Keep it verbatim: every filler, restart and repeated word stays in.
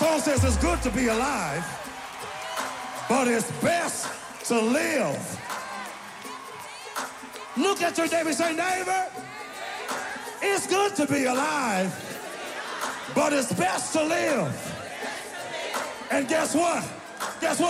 song says it's good to be alive, but it's best to live. Look at your neighbor and say, neighbor, it's good to be alive, but it's best to live. And guess what? Guess what?